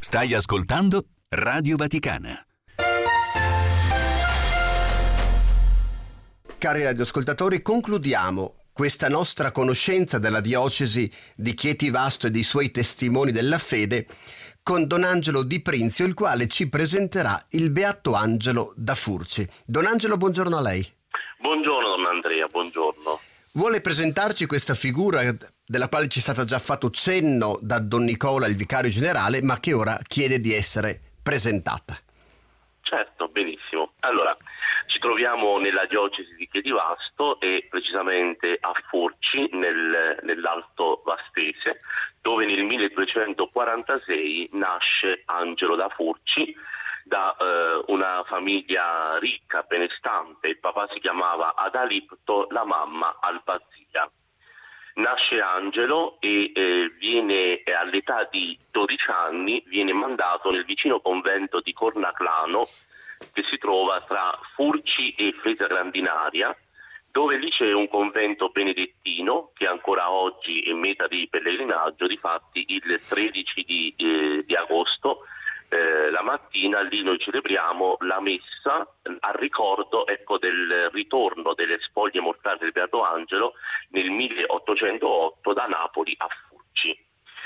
Stai ascoltando Radio Vaticana. Cari radioascoltatori, concludiamo questa nostra conoscenza della diocesi di Chieti Vasto e dei suoi testimoni della fede con Don Angelo Di Prinzio, il quale ci presenterà il Beato Angelo da Furci. Don Angelo, buongiorno a lei. Buongiorno Don Andrea, buongiorno. Vuole presentarci questa figura della quale ci è stato già fatto cenno da Don Nicola, il vicario generale, ma che ora chiede di essere presentata. Certo, benissimo. Allora, ci troviamo nella diocesi di Chieti Vasto e precisamente a Furci, nell'Alto Vastese, dove nel 1246 nasce Angelo da Furci, da una famiglia ricca, benestante. Il papà si chiamava Adalipto, la mamma Albazia. Nasce Angelo e viene all'età di 12 anni, viene mandato nel vicino convento di Cornaclano, che si trova tra Furci e Fesa Grandinaria, dove lì c'è un convento benedettino che ancora oggi è meta di pellegrinaggio. Difatti il 13 di agosto la mattina lì noi celebriamo la messa al ricordo del ritorno delle spoglie mortali del Beato Angelo nel 1808 da Napoli a Furci.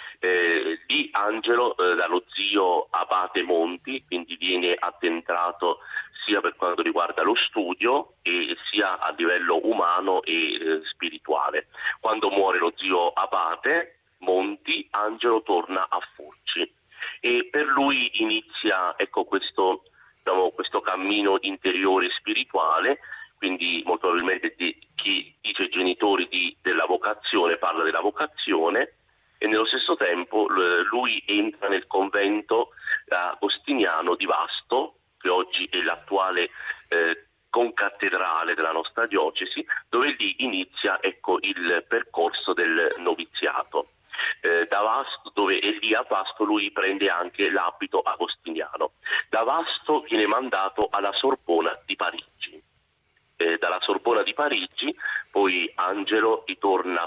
Di Angelo dallo zio Abate Monti, quindi viene addentrato sia per quanto riguarda lo studio e sia a livello umano e spirituale. Quando muore lo zio Abate Monti, Angelo torna a Furci e per lui inizia questo cammino interiore spirituale. Quindi molto probabilmente chi dice genitori della vocazione parla della vocazione, e nello stesso tempo lui entra nel convento agostiniano di Vasto, che oggi è l'attuale concattedrale della nostra diocesi, dove lì inizia il percorso del noviziato. Da Vasto, dove è lì a Vasto lui prende anche l'abito agostiniano. Da Vasto viene mandato alla Sorbona di Parigi. Dalla Sorbona di Parigi poi Angelo ritorna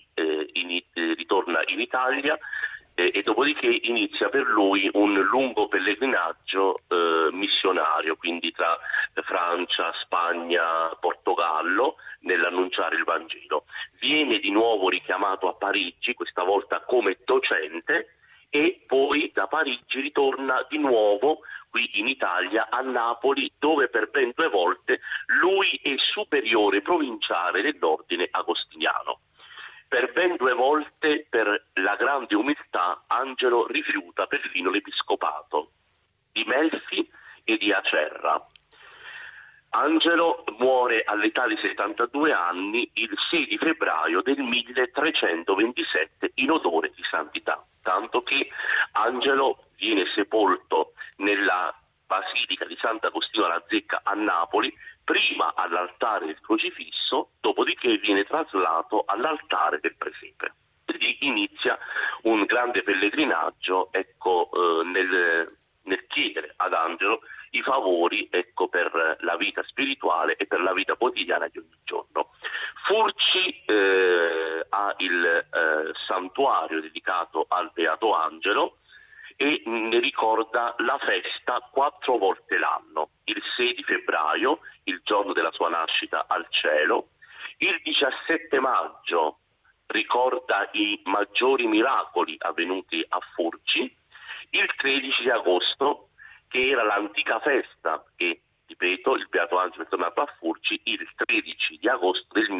in Italia e dopodiché inizia per lui un lungo pellegrinaggio missionario, quindi tra Francia, Spagna, Portogallo, nell'annunciare il Vangelo. Viene di nuovo richiamato a Parigi, questa volta come docente, e poi da Parigi ritorna di nuovo qui in Italia, a Napoli, dove per ben 2 volte lui è superiore provinciale dell'ordine agostiniano. Per ben 2 volte, per la grande umiltà, Angelo rifiuta perfino l'episcopato di Melfi e di Acerra. Angelo muore all'età di 72 anni il 6 di febbraio del 1327 in odore di santità, tanto che Angelo viene sepolto nella Basilica di Sant'Agostino alla Zecca a Napoli, prima all'altare del crocifisso, dopodiché viene traslato all'altare del presepe. Quindi inizia un grande pellegrinaggio nel chiedere ad Angelo i favori per la vita spirituale e per la vita quotidiana di ogni giorno. Furci ha il santuario dedicato al Beato Angelo e ne ricorda la festa 4 volte l'anno: il 6 di febbraio, il giorno della sua nascita al cielo; il 17 maggio ricorda i maggiori miracoli avvenuti a Furci; il 13 di agosto, che era l'antica festa che, ripeto, il Beato Angelo è tornato a Furci il 13 di agosto del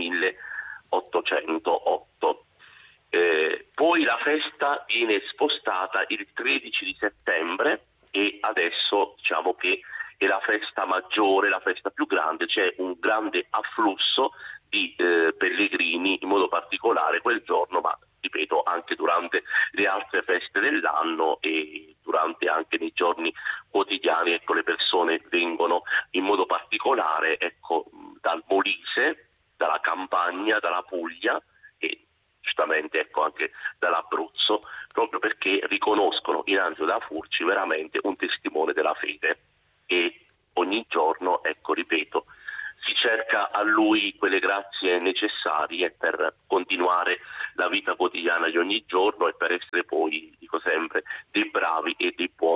1808. Poi la festa viene spostata il 13 di settembre e adesso diciamo che è la festa maggiore, la festa più grande. C'è un grande afflusso di pellegrini, in modo particolare quel giorno, ma ripeto anche durante le altre feste dell'anno e durante anche nei giorni quotidiani. Le persone vengono in modo particolare dal Molise, dalla Campania, dalla Puglia e giustamente anche dall'Abruzzo, proprio perché riconoscono in Angelo da Furci veramente un testimone della fede, e ogni giorno, ripeto, si cerca a lui quelle grazie necessarie per continuare la vita quotidiana di ogni giorno e per essere poi, dico sempre, dei bravi e dei buoni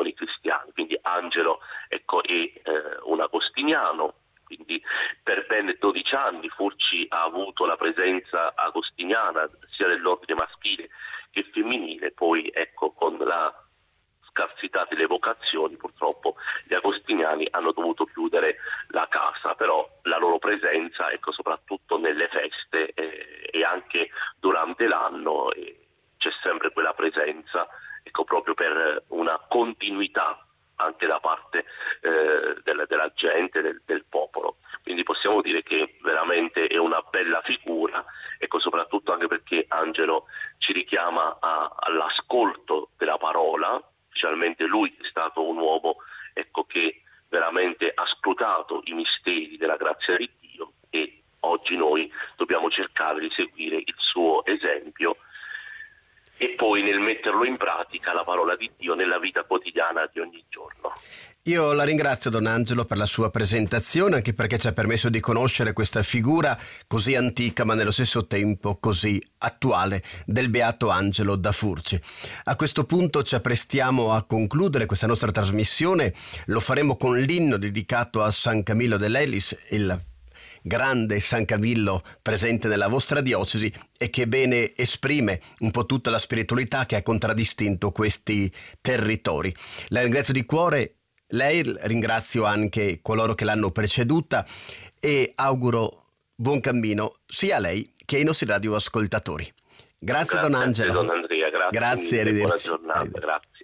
poi ecco, con la scarsità delle vocazioni purtroppo gli agostiniani hanno dovuto chiudere la casa, però la loro presenza, ecco, soprattutto nelle feste e anche durante l'anno c'è sempre quella presenza, ecco, proprio per una continuità anche da parte della gente, del popolo. Quindi possiamo dire che veramente è una bella figura, ecco, soprattutto anche perché Angelo ci richiama all'ascolto della parola, specialmente lui è stato un uomo, ecco, che veramente ha scrutato i misteri della grazia di Dio, e oggi noi dobbiamo cercare di seguire il suo esempio e poi nel metterlo in pratica la parola di Dio nella vita quotidiana di ogni giorno. Io la ringrazio, Don Angelo, per la sua presentazione, anche perché ci ha permesso di conoscere questa figura così antica ma nello stesso tempo così attuale del Beato Angelo da Furci. A questo punto ci apprestiamo a concludere questa nostra trasmissione. Lo faremo con l'inno dedicato a San Camillo dell'Elis, il grande San Camillo presente nella vostra diocesi e che bene esprime un po' tutta la spiritualità che ha contraddistinto questi territori. La ringrazio di cuore. Lei, ringrazio anche coloro che l'hanno preceduta e auguro buon cammino sia a lei che ai nostri radioascoltatori. Grazie Don Angelo. Grazie Don Andrea, grazie Grazie, mille, buona arrivederci. giornata, grazie.